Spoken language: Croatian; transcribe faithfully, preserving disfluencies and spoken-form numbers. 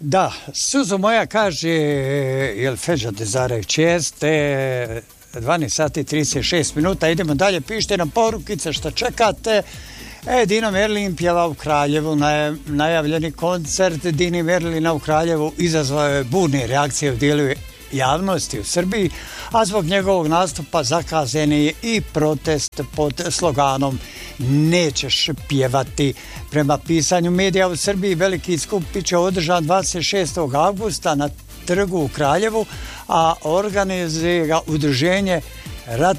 Da, suzo moja, kaže, jel Feđa Dezarević, jeste dvanaest sati i trideset šest minuta, idemo dalje, pišite nam porukice šta čekate. E, Dino Merlin pjeva u Kraljevu, najavljeni koncert Dini Merlina u Kraljevu izazvao je burne reakcije u dijelu javnosti u Srbiji, a zbog njegovog nastupa zakazan je i protest pod sloganom "Nećeš pjevati". Prema pisanju medija u Srbiji, veliki skup biće održan dvadeset šestog avgusta na trgu u Kraljevu, a organizuje ga udruženje Rat